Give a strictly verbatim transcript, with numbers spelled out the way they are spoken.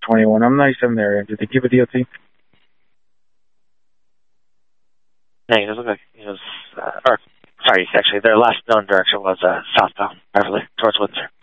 twenty-one. I'm ninety-seven area. Did they give a D O T? Yeah, it doesn't look like it was, uh, or, sorry, actually, their last known direction was uh, southbound, Beverly, towards Windsor.